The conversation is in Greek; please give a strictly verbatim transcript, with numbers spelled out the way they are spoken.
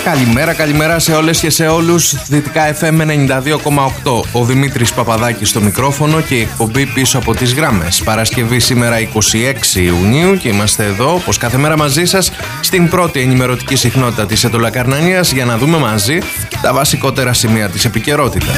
Καλημέρα, καλημέρα σε όλες και σε όλους. Δυτικά εφ εμ ενενήντα δύο κόμμα οκτώ. Ο Δημήτρης Παπαδάκης στο μικρόφωνο και η εκπομπή πίσω από τις γράμμες. Παρασκευή σήμερα είκοσι έξι Ιουνίου και είμαστε εδώ όπως κάθε μέρα μαζί σας στην πρώτη ενημερωτική συχνότητα της Ετωλακαρνανίας για να δούμε μαζί τα βασικότερα σημεία της επικαιρότητας.